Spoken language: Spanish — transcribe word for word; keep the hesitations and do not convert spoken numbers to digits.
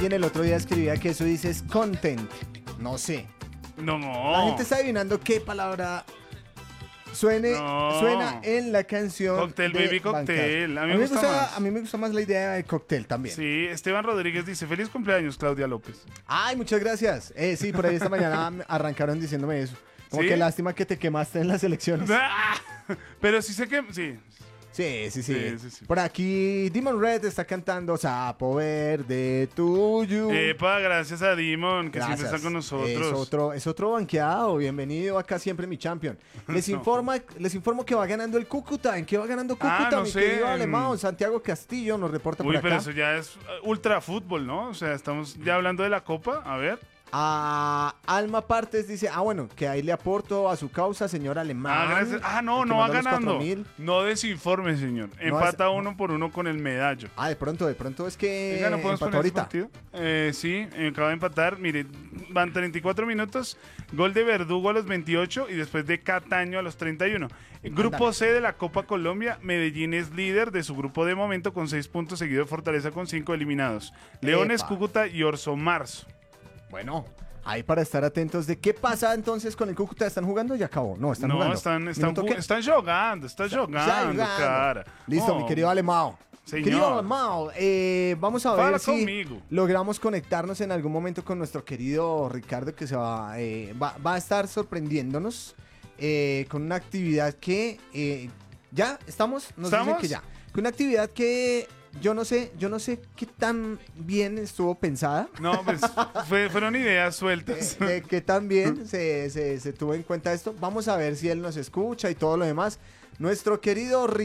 Y en el otro día escribía que eso dice es content. No sé. No. La gente está adivinando qué palabra suene, No. suena en la canción. Cóctel, de baby, cóctel. Bancar. A mí me gusta más. A mí me gusta más la idea de cóctel también. Sí, Esteban Rodríguez dice, feliz cumpleaños, Claudia López. Ay, muchas gracias. Eh, sí, por ahí esta mañana arrancaron diciéndome eso. Como ¿Sí? que lástima que te quemaste en las elecciones. Pero sí sé que... Sí. Sí, sí, sí, Sí, sí, sí. Por aquí Demon Red está cantando Sapo Verde Tuyo. Epa, gracias a Dimon, que Gracias. siempre está con nosotros. Es otro, es otro banqueado. Bienvenido acá siempre, mi champion. Les informa, les informo que va ganando el Cúcuta. ¿En qué va ganando Cúcuta? Ah, no mi sé, querido en- Alemão? Santiago Castillo nos reporta Uy, por acá. pero eso ya es uh, ultra fútbol, ¿no? O sea, estamos ya hablando de la Copa. A ver. A Alma Partes dice, ah, bueno, que ahí le aporto a su causa, señor Alemán. Ah, gracias. Ah, no, el que no va mandó los ganando. cuatro mil. No desinforme, señor. Empata uno por uno con el medallo. Ah, de pronto, de pronto es que Venga, ¿no podemos empató poner ese ahorita. partido? Eh, sí, eh, acaba de empatar. Mire, van treinta y cuatro minutos. Gol de Verdugo a los veintiocho y después de Cataño a los treinta y uno. Grupo Ándale. C de la Copa Colombia. Medellín es líder de su grupo de momento con seis puntos, seguido de Fortaleza con cinco eliminados. Leones, Epa. Cúcuta y Orso Marzo. Bueno, ahí para estar atentos de qué pasa entonces con el Cúcuta. ¿Están jugando? Ya acabó. No, están no, jugando. están, están, ¿Minuto ju- qué? están jugando, están jugando, Ya jugando. cara. Listo, Oh, mi querido Alemão. Señor. Querido Alemão, eh, vamos a ver Fala si conmigo. logramos conectarnos en algún momento con nuestro querido Ricardo, que se va, eh, va, va a estar sorprendiéndonos eh, con una actividad que eh, ya estamos, nos dicen ¿Estamos? que ya, con una actividad que yo no sé, yo no sé qué tan bien estuvo pensada. No, pues fue- fueron ideas sueltas. De, de que también se, se, se tuvo en cuenta esto. Vamos a ver si él nos escucha y todo lo demás. Nuestro querido